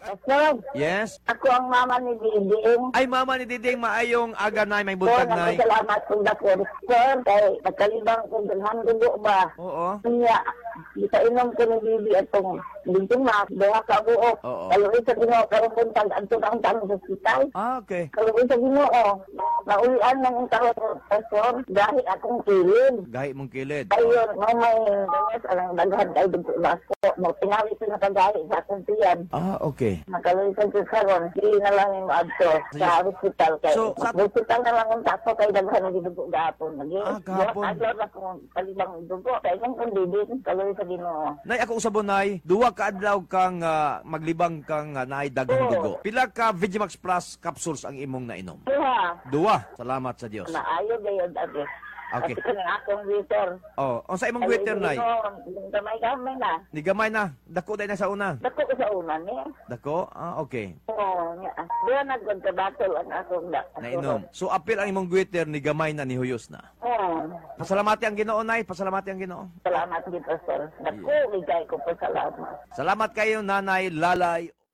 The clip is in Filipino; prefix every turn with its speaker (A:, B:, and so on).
A: Pastor,
B: Yes.
A: ako ang mama ni Diding.
B: Ay, mama ni Diding, maayong aga nay, may
A: So,
B: buntag nay.
A: nagpasalamat kong dapor. Sir, kay pagkalibang kong dalhan dugo ba?
B: Oo.
A: Kaya, inom ko ni Bibi atong dito na, doha ka buok.
B: Oo.
A: Kaluwi sa Ginoo, karong buntag, adto kang tanong sa hospital.
B: Okay.
A: Kaluwi sa Ginoo, naulian ng karong pastor, dahil akong kilid.
B: Gahi mong kilid.
A: Ayun, may ganyan, alang daghan kayo dito basko. Mo, tinawid ko na kagahi sa akong tiyan.
B: Ah, okay.
A: Makaluwisan ko karon, hindi na lang yung adto sa hospital kay.
B: So, sa-
A: Hospital na lang yung tapo kay daghan na gidugo gahapon.
B: Gahapon.
A: Adlaw na kung kalibang dugo. Kay kung kundidin, kaluwi sa Ginoo.
B: Nay, ako usabon nay, duwa ka adlaw kang maglibang kang naay daghang
A: Oo.
B: dugo. Pila ka Vigimax Plus capsules ang imong nainom?
A: Duha,
B: Duwa. Salamat sa Dios.
A: maayo gayod ate.
B: Okay.
A: At ng akong waiter.
B: Oh, unsa imong Twitter nay?
A: Gamay na.
B: Ni gamay na. Dako day na sa una.
A: Dako ko sa una niya.
B: Dako? Ah, okay.
A: Oo, niya. Doon nagkontrabato ang akong
B: Nainom. So apil ang imong Twitter ni gamay na ni huyos na.
A: Oo.
B: Pasalamati ang Ginoo nay, pasalamati ang Ginoo.
A: Salamat dito, sir. Dako, ligay ko pa salamat.
B: Salamat kayo Nanay Lalay.